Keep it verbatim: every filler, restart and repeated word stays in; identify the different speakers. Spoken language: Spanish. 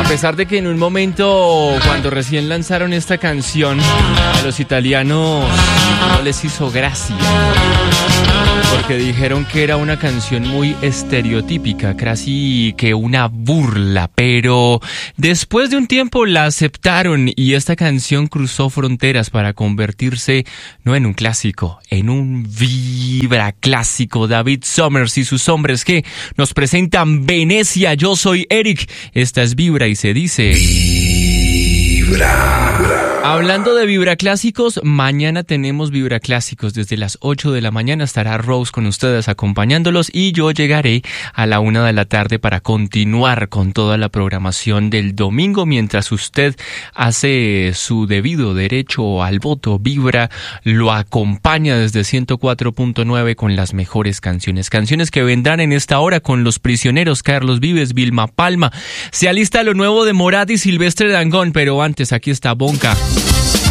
Speaker 1: pesar de que en un momento, cuando recién lanzaron esta canción, a los italianos no les hizo gracia, porque dijeron que era una canción muy estereotípica, casi que una burla, pero después de un tiempo la aceptaron y esta canción cruzó fronteras para convertirse no en un clásico, en un vibra clásico. David Summers y sus hombres que nos presentan Venecia. Yo soy Eric, esta es Vibra y se dice Vibra. Hablando de Vibra Clásicos, mañana tenemos Vibra Clásicos. Desde las ocho de la mañana estará Rose con ustedes acompañándolos y yo llegaré a la una de la tarde para continuar con toda la programación del domingo mientras usted hace su debido derecho al voto. Vibra lo acompaña desde ciento cuatro punto nueve con las mejores canciones. Canciones que vendrán en esta hora con Los Prisioneros, Carlos Vives, Vilma Palma. Se alista lo nuevo de Morat y Silvestre Dangond, pero antes aquí está Bonka.